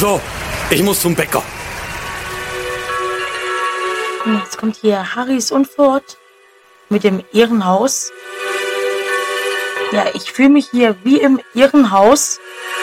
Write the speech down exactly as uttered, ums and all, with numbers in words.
So, ich muss zum Bäcker. Jetzt kommt hier Harrys Unfort mit dem Irrenhaus. Ja, ich fühle mich hier wie im Irrenhaus.